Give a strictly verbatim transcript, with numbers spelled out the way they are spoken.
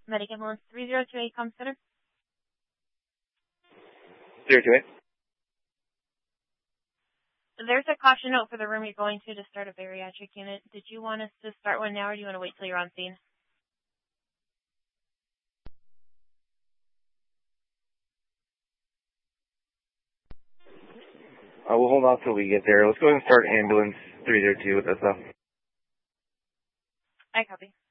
Medic Ambulance three zero two eight, Com Center. zero two eight. There's a caution note for the room you're going to to start a bariatric unit. Did you want us to start one now, or do you want to wait till you're on scene? Uh, we'll hold off till we get there. Let's go ahead and start ambulance three zero two with us, though. I copy.